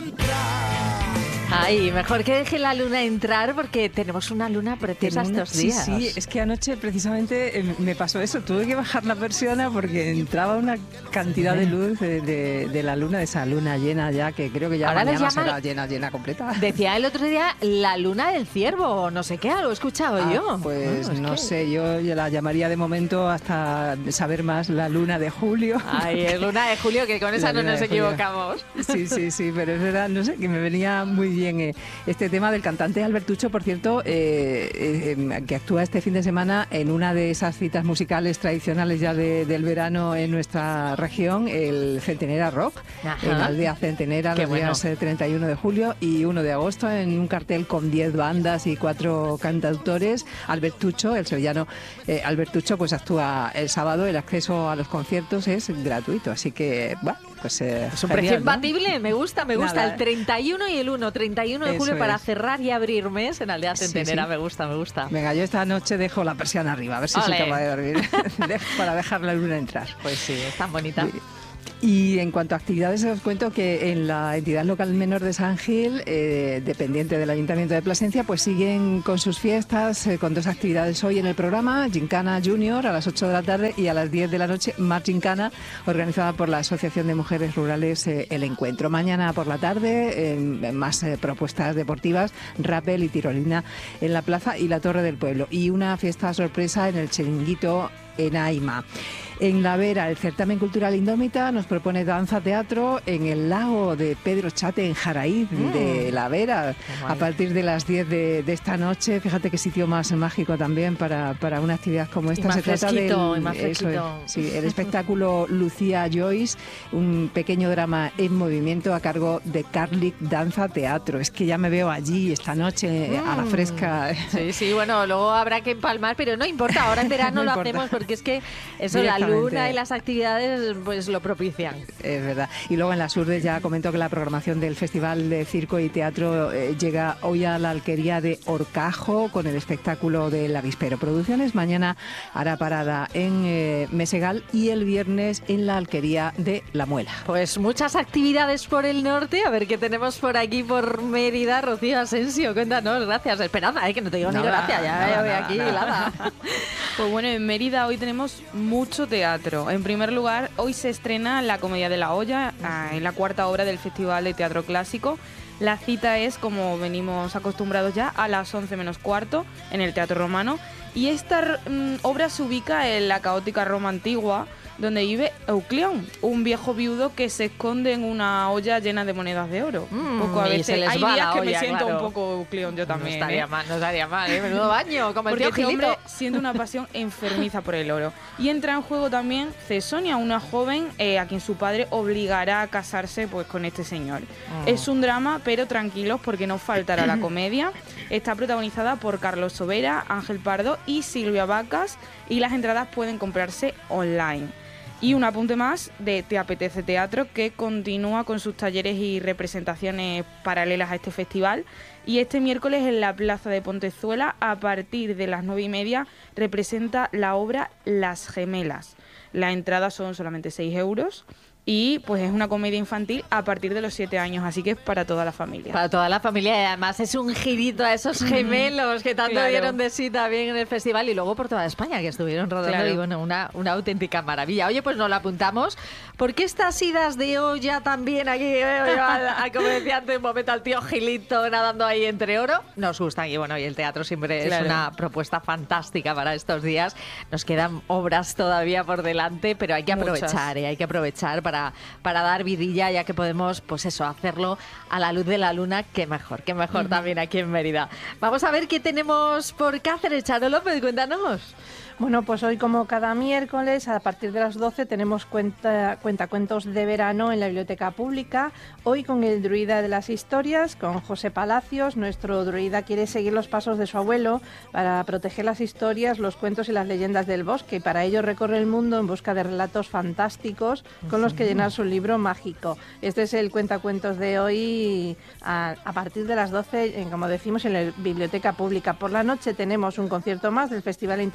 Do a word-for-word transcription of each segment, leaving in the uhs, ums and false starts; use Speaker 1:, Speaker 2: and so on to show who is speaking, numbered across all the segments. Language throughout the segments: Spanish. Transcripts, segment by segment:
Speaker 1: entrar.
Speaker 2: Ay, mejor que deje la luna entrar porque tenemos una luna preciosa estos días.
Speaker 3: Sí, sí, es que anoche precisamente eh, me pasó eso. Tuve que bajar la persiana porque entraba una cantidad de luz de, de, de la luna, de esa luna llena ya, que creo que ya
Speaker 2: Ahora
Speaker 3: mañana
Speaker 2: les llaman-
Speaker 3: será llena, llena completa.
Speaker 2: Decía el otro día la luna del ciervo, o no sé qué, algo he escuchado
Speaker 3: Ah,
Speaker 2: yo.
Speaker 3: Pues
Speaker 2: Ah, es
Speaker 3: no
Speaker 2: que-
Speaker 3: sé, yo, yo la llamaría de momento hasta saber más la luna de julio.
Speaker 2: Ay, es luna de julio, que con esa
Speaker 3: La
Speaker 2: no
Speaker 3: luna
Speaker 2: nos
Speaker 3: de julio.
Speaker 2: equivocamos.
Speaker 3: Sí, sí, sí, pero es verdad, no sé, que me venía muy bien eh, este tema del cantante Albertucho, por cierto, eh, eh, que actúa este fin de semana en una de esas citas musicales tradicionales ya de- del verano en nuestra región, el Centenera Rock,
Speaker 2: Ajá.
Speaker 3: en la aldea Centenera,
Speaker 2: Qué
Speaker 3: los
Speaker 2: bueno.
Speaker 3: días eh, treinta y uno de julio y uno de agosto, en un cartel con diez bandas y cuatro cantautores. Albertucho, el sevillano eh, Albertucho, pues actúa el sábado. El acceso a los conciertos es gratuito, así que, bueno, pues eh,
Speaker 2: Es un
Speaker 3: genial,
Speaker 2: precio
Speaker 3: ¿no?
Speaker 2: imbatible, me gusta, me gusta.
Speaker 3: Nada.
Speaker 2: El treinta y uno y el uno, treinta y uno de
Speaker 3: Eso
Speaker 2: julio para
Speaker 3: es.
Speaker 2: cerrar y abrir mes en Aldea
Speaker 3: Sí,
Speaker 2: Centenera.
Speaker 3: sí.
Speaker 2: Me gusta, me gusta.
Speaker 3: Venga, yo esta noche dejo la persiana arriba, a ver si
Speaker 2: Ole.
Speaker 3: soy capaz de dormir para dejar la luna entrar.
Speaker 2: Pues sí, es tan bonita.
Speaker 3: Y en cuanto a actividades, os cuento que en la entidad local menor de San Gil, eh, dependiente del Ayuntamiento de Plasencia, pues siguen con sus fiestas, eh, con dos actividades hoy en el programa: Gincana Junior a las ocho de la tarde y a las diez de la noche más Gincana, organizada por la Asociación de Mujeres Rurales eh, El Encuentro. Mañana por la tarde, eh, más eh, propuestas deportivas, rappel y tirolina en la plaza y la Torre del Pueblo. Y una fiesta sorpresa en el Chiringuito en Aima. En La Vera, el certamen cultural Indómita nos propone danza teatro en el lago de Pedro Chate, en Jaraíz
Speaker 2: Mm.
Speaker 3: de La Vera,
Speaker 2: guay.
Speaker 3: a partir de las diez de, de esta noche. Fíjate qué sitio más mágico también para, para una actividad como esta.
Speaker 2: más
Speaker 3: Se trata
Speaker 2: fresquito,
Speaker 3: del-
Speaker 2: y más
Speaker 3: eso es,
Speaker 2: fresquito.
Speaker 3: sí, el espectáculo Lucía Joyce, un pequeño drama en movimiento a cargo de Carlic Danza Teatro. Es que ya me veo allí esta noche a la
Speaker 2: Mm.
Speaker 3: fresca.
Speaker 2: Sí, sí, bueno, luego habrá que empalmar, pero no importa, ahora en verano
Speaker 3: No
Speaker 2: lo
Speaker 3: importa.
Speaker 2: hacemos porque es que eso, la
Speaker 3: Directamente.
Speaker 2: luna y las actividades pues lo propician.
Speaker 3: Es verdad. Y luego en las Urdes ya comentó que la programación del Festival de Circo y Teatro eh, llega hoy a la alquería de Horcajo con el espectáculo del Avispero Producciones. Mañana hará parada en eh, Mesegal y el viernes en la alquería de La Muela.
Speaker 2: Pues muchas actividades por el norte, a ver qué tenemos por aquí por Mérida. Rocío Asensio, cuéntanos, gracias. Esperanza, ¿eh? Que no te digo ni
Speaker 3: Nada,
Speaker 2: gracias, ya
Speaker 3: nada,
Speaker 2: ya voy
Speaker 3: nada,
Speaker 2: aquí,
Speaker 3: nada.
Speaker 2: nada.
Speaker 4: Pues bueno, en Mérida hoy tenemos mucho teatro. En primer lugar, hoy se estrena La Comedia de la Olla, ah, en la cuarta obra del Festival de Teatro Clásico. La cita es, como venimos acostumbrados ya, a las once menos cuarto en el Teatro Romano. Y esta mm, obra se ubica en la caótica Roma antigua, donde vive Euclión, un viejo viudo que se esconde en una olla llena de monedas de oro.
Speaker 2: Mm,
Speaker 4: un poco a
Speaker 2: y
Speaker 4: veces
Speaker 2: se les
Speaker 4: hay
Speaker 2: va
Speaker 4: días
Speaker 2: la
Speaker 4: que
Speaker 2: olla,
Speaker 4: me siento
Speaker 2: claro.
Speaker 4: un poco Euclión yo también.
Speaker 2: No estaría
Speaker 4: ¿eh?
Speaker 2: mal, no estaría mal, ¿eh? Menudo baño, como el
Speaker 4: Porque
Speaker 2: tío
Speaker 4: este
Speaker 2: Gilito.
Speaker 4: hombre siente una pasión enfermiza por el oro. Y entra en juego también Cesonia, una joven eh, a quien su padre obligará a casarse pues con este señor.
Speaker 2: Oh.
Speaker 4: Es un drama, pero tranquilos porque no faltará la comedia. Está protagonizada por Carlos Sobera, Ángel Pardo y Silvia Vacas, y las entradas pueden comprarse online. Y un apunte más de Te Apetece Teatro, que continúa con sus talleres y representaciones paralelas a este festival. Y este miércoles en la Plaza de Pontezuela, a partir de las nueve y media, representa la obra Las Gemelas. Las entradas son solamente seis euros. Y pues es una comedia infantil a partir de los siete años, así que es para toda la familia.
Speaker 2: Para toda la familia, y además es un girito a esos gemelos que tanto
Speaker 4: Claro.
Speaker 2: dieron de sí también en el festival y luego por toda España que estuvieron rodando.
Speaker 4: Claro.
Speaker 2: Y bueno, una, una auténtica maravilla. Oye, pues nos la apuntamos, porque estas idas de olla también, aquí veo yo al, al- como decía antes un momento al tío Gilito nadando ahí entre oro, nos gustan. Y bueno, y el teatro siempre
Speaker 4: Claro.
Speaker 2: es una propuesta fantástica para estos días. Nos quedan obras todavía por delante, pero hay que
Speaker 4: Muchas.
Speaker 2: aprovechar, ¿eh? Hay que aprovechar para, para dar vidilla, ya que podemos, pues eso, hacerlo a la luz de la luna. Qué mejor, qué mejor también aquí en Mérida. Vamos a ver qué tenemos por Cáceres. Charo López, cuéntanos.
Speaker 5: Bueno, pues hoy, como cada miércoles, a partir de las doce tenemos cuenta, cuentacuentos de verano en la Biblioteca Pública. Hoy con el druida de las historias, con José Palacios. Nuestro druida quiere seguir los pasos de su abuelo para proteger las historias, los cuentos y las leyendas del bosque. Y para ello recorre el mundo en busca de relatos fantásticos con los que llenar su libro mágico. Este es el cuentacuentos de hoy a, a partir de las doce, en, como decimos, en la Biblioteca Pública. Por la noche tenemos un concierto más del Festival Internacional de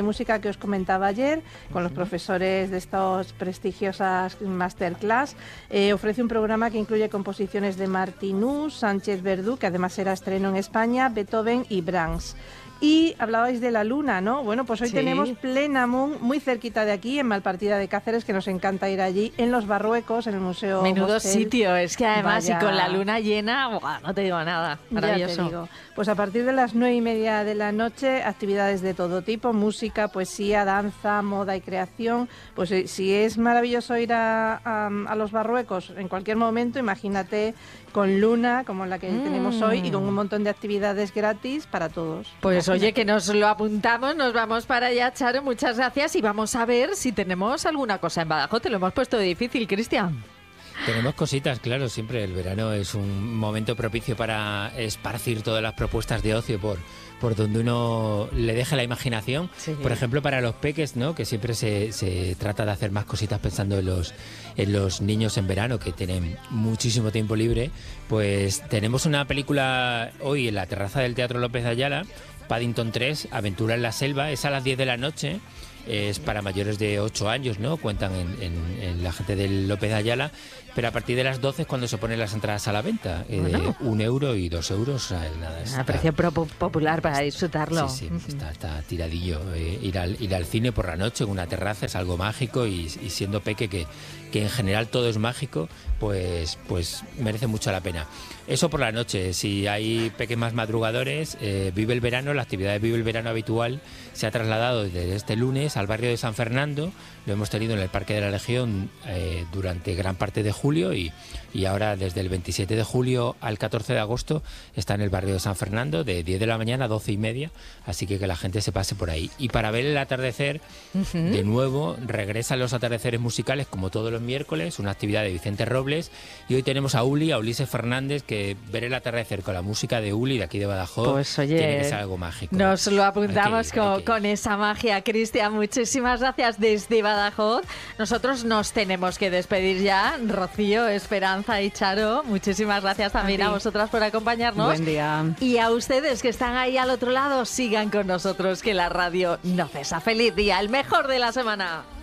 Speaker 5: de música que os comentaba ayer, con los profesores de estas prestigiosas masterclass. Eh, ofrece un programa que incluye composiciones de Martinus, Sánchez Verdú, que además era estreno en España, Beethoven y Brahms. Y hablabais de la luna, ¿no? Bueno, pues hoy sí. tenemos Plena Moon, muy cerquita de aquí, en Malpartida de Cáceres, que nos encanta ir allí, en Los Barruecos, en el Museo
Speaker 2: Menudo
Speaker 5: Hostel.
Speaker 2: sitio, es que además,
Speaker 5: Vaya.
Speaker 2: y con la luna llena, ¡buah! No te digo nada, maravilloso.
Speaker 5: Ya te digo. Pues a partir de las nueve y media de la noche, actividades de todo tipo, música, poesía, danza, moda y creación. Pues si es maravilloso ir a, a, a Los Barruecos en cualquier momento, imagínate con luna, como la que mm. tenemos hoy, y con un montón de actividades gratis para todos.
Speaker 2: Pues oye, que nos lo apuntamos, nos vamos para allá, Charo, muchas gracias, y vamos a ver si tenemos alguna cosa en Badajoz. Te lo hemos puesto difícil, Cristian.
Speaker 1: Tenemos cositas, claro, siempre el verano es un momento propicio para esparcir todas las propuestas de ocio por, por donde uno le deje la imaginación. Sí. Por ejemplo, para los peques, ¿no? Que siempre se, se trata de hacer más cositas pensando en los, en los niños en verano, que tienen muchísimo tiempo libre. Pues tenemos una película hoy en la terraza del Teatro López de Ayala, Paddington tres, Aventura en la Selva, es a las diez de la noche. Es para mayores de ocho años, ¿no? Cuentan en, en, en la gente del López de Ayala, pero a partir de las doce es cuando se ponen las entradas a la venta, eh, bueno. un euro y dos euros. O sea, nada, está,
Speaker 2: a precio popular para disfrutarlo.
Speaker 1: Sí, sí, está, está tiradillo. Eh, ir, al, ir al cine por la noche en una terraza es algo mágico, y, y siendo peque que, que en general todo es mágico, pues, pues merece mucho la pena. Eso por la noche. Si hay peques más madrugadores, eh, Vive el Verano, la actividad de Vive el Verano habitual se ha trasladado desde este lunes al barrio de San Fernando. Lo hemos tenido en el Parque de la Legión eh, durante gran parte de julio, y, y ahora desde el veintisiete de julio al catorce de agosto está en el barrio de San Fernando de diez de la mañana a doce y media, así que que la gente se pase por ahí. Y para ver el atardecer, uh-huh. de nuevo regresan los atardeceres musicales como todos los miércoles, una actividad de Vicente Robles, y hoy tenemos a Uli, a Ulises Fernández, que ver el atardecer con la música de Uli de aquí de Badajoz,
Speaker 2: pues, oye,
Speaker 1: tiene que ser algo mágico.
Speaker 2: Nos lo apuntamos
Speaker 1: ir,
Speaker 2: con, con esa magia. Cristian, muchísimas gracias desde Badajoz. Nosotros nos tenemos que despedir ya. Rocío, Esperanza y Charo, muchísimas gracias también a, a vosotras por acompañarnos.
Speaker 3: Buen día.
Speaker 2: Y a ustedes que están ahí al otro lado, sigan con nosotros, que la radio no cesa. Feliz día, el mejor de la semana.